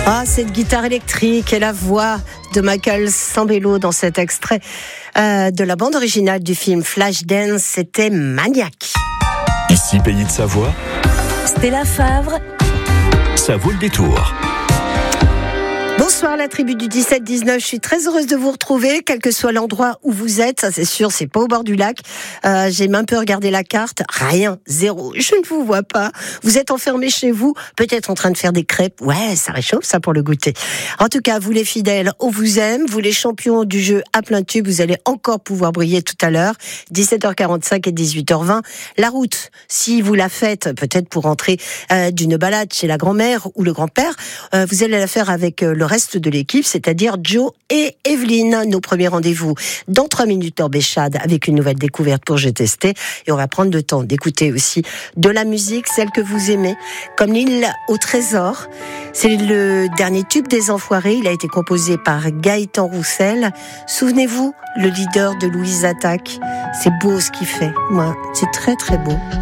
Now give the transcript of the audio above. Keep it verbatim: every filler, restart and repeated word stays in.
Ah, cette guitare électrique et la voix de Michael Sambello dans cet extrait euh, de la bande originale du film Flashdance, c'était maniaque. Ici, Pays de Savoie, Stella Favre, ça vaut le détour. Bonsoir la tribu du dix-sept dix-neuf, je suis très heureuse de vous retrouver, quel que soit l'endroit où vous êtes, ça c'est sûr, c'est pas au bord du lac, euh, j'ai un peu regardé la carte, rien, zéro, je ne vous vois pas, vous êtes enfermés chez vous, peut-être en train de faire des crêpes, ouais, ça réchauffe ça pour le goûter. En tout cas, vous les fidèles, on vous aime, vous les champions du jeu à plein tube, vous allez encore pouvoir briller tout à l'heure, dix-sept heures quarante-cinq et dix-huit heures vingt, la route, si vous la faites, peut-être pour rentrer euh, d'une balade chez la grand-mère ou le grand-père, euh, vous allez la faire avec euh, le reste de l'équipe, c'est-à-dire Joe et Evelyne. Nos premiers rendez-vous dans trois minutes en Béchade avec une nouvelle découverte pour J'ai testé. Et on va prendre le temps d'écouter aussi de la musique, celle que vous aimez, comme l'île au trésor. C'est le dernier tube des Enfoirés. Il a été composé par Gaëtan Roussel. Souvenez-vous, le leader de Louise Attaque. C'est beau ce qu'il fait. Moi, c'est très très beau.